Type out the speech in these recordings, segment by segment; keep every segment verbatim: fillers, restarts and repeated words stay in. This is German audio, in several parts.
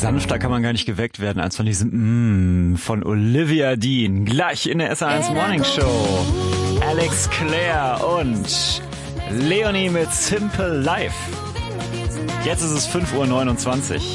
Sanfter kann man gar nicht geweckt werden als von diesem Mmm von Olivia Dean. Gleich in der S R eins Morning Show. Alex Claire und Leonie mit Simple Life. Jetzt ist es fünf Uhr neunundzwanzig.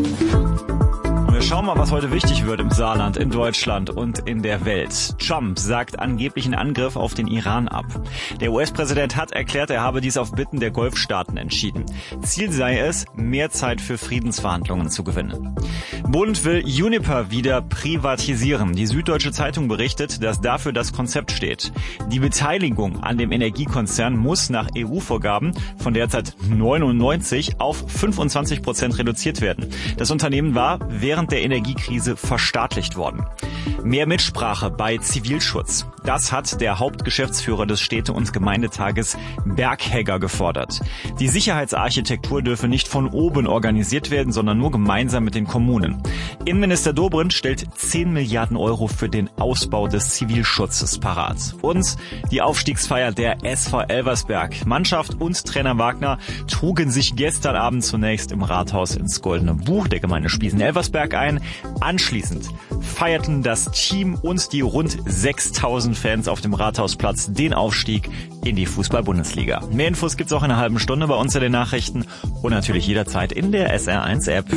Und wir schauen mal, was heute wichtig wird im Saarland, in Deutschland und in der Welt. Trump sagt angeblichen Angriff auf den Iran ab. Der U S-Präsident hat erklärt, er habe dies auf Bitten der Golfstaaten entschieden. Ziel sei es, mehr Zeit für Friedensverhandlungen zu gewinnen. Bund will Uniper wieder privatisieren. Die Süddeutsche Zeitung berichtet, dass dafür das Konzept steht. Die Beteiligung an dem Energiekonzern muss nach E U-Vorgaben von derzeit neunundneunzig auf fünfundzwanzig Prozent reduziert werden. Das Unternehmen war während der Energiekrise verstaatlicht worden. Mehr Mitsprache bei Zivilschutz. Das hat der Hauptgeschäftsführer des Städte- und Gemeindetages Berghegger gefordert. Die Sicherheitsarchitektur dürfe nicht von oben organisiert werden, sondern nur gemeinsam mit den Kommunen. Innenminister Dobrindt stellt zehn Milliarden Euro für den Ausbau des Zivilschutzes parat. Und die Aufstiegsfeier der S V Elversberg. Mannschaft und Trainer Wagner trugen sich gestern Abend zunächst im Rathaus ins Goldene Buch der Gemeinde Spiesen-Elversberg ein. Anschließend feierten das Team und die rund sechstausend Fans auf dem Rathausplatz den Aufstieg in die Fußball-Bundesliga. Mehr Infos gibt's auch in einer halben Stunde bei uns in den Nachrichten und natürlich jederzeit in der S R eins App.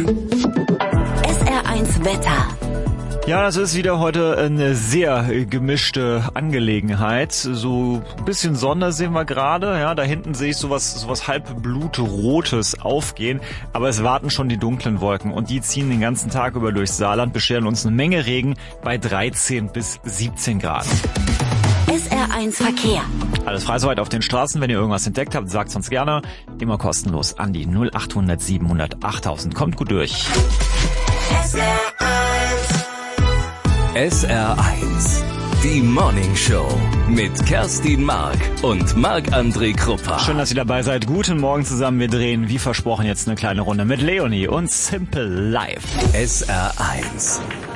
S R eins Wetter. Ja, das ist wieder heute eine sehr gemischte Angelegenheit. So ein bisschen Sonne sehen wir gerade. Ja, da hinten sehe ich sowas, sowas halb blutrotes aufgehen. Aber es warten schon die dunklen Wolken und die ziehen den ganzen Tag über durchs Saarland, bescheren uns eine Menge Regen bei dreizehn bis siebzehn Grad. S R eins Verkehr. Alles frei soweit auf den Straßen. Wenn ihr irgendwas entdeckt habt, sagt's uns gerne. Immer kostenlos an die null acht hundert siebenhundert achttausend. Kommt gut durch. S R eins. S R eins, die Morning Show mit Kerstin Mark und Marc-André Kruppa. Schön, dass ihr dabei seid. Guten Morgen zusammen. Wir drehen, wie versprochen, jetzt eine kleine Runde mit Leonie und Simple Life. S R eins,